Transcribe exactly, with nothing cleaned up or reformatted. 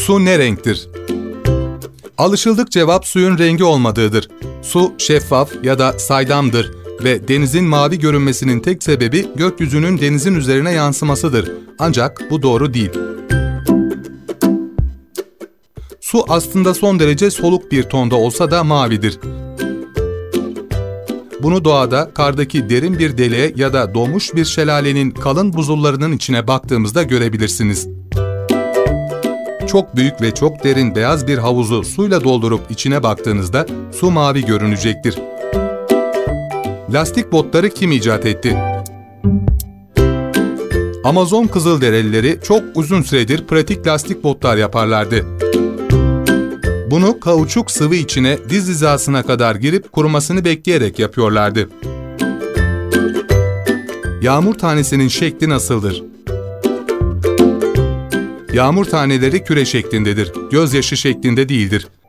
Su ne renktir? Alışıldık cevap suyun rengi olmadığıdır. Su şeffaf ya da saydamdır ve denizin mavi görünmesinin tek sebebi gökyüzünün denizin üzerine yansımasıdır. Ancak bu doğru değil. Su aslında son derece soluk bir tonda olsa da mavidir. Bunu doğada kardaki derin bir deliğe ya da donmuş bir şelalenin kalın buzullarının içine baktığımızda görebilirsiniz. Çok büyük ve çok derin beyaz bir havuzu suyla doldurup içine baktığınızda su mavi görünecektir. Lastik botları kim icat etti? Amazon Kızılderilileri çok uzun süredir pratik lastik botlar yaparlardı. Bunu kauçuk sıvı içine diz hizasına kadar girip kurumasını bekleyerek yapıyorlardı. Yağmur tanesinin şekli nasıldır? Yağmur taneleri küre şeklindedir, gözyaşı şeklinde değildir.